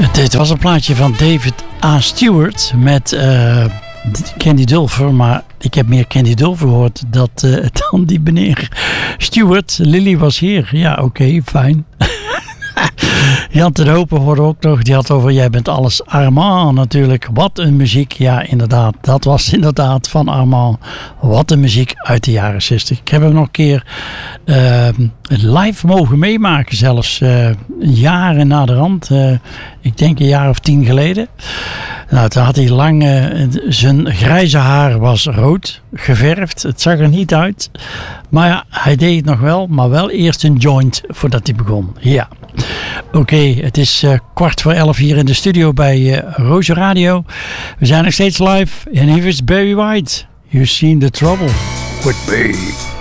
Dit was een plaatje van David A. Stewart met Candy Dulfer, maar ik heb meer Candy Dulfer gehoord dan die meneer Stewart. Lily was hier. Ja, oké, fijn. Jan ten Hopen hoorde ook nog, die had over jij bent alles Armand natuurlijk. Wat een muziek, ja inderdaad, dat was inderdaad van Armand. Wat een muziek uit de jaren 60. Ik heb hem nog een keer live mogen meemaken zelfs, jaren naderhand. Ik denk een jaar of 10 geleden. Nou, toen had hij lang, zijn grijze haar was rood geverfd. Het zag er niet uit. Maar ja, hij deed het nog wel, maar wel eerst een joint voordat hij begon. Ja. Oké, het is 11:15 hier in de studio bij Roze Radio. We zijn nog steeds live en hier is Barry White. You've seen the trouble with me.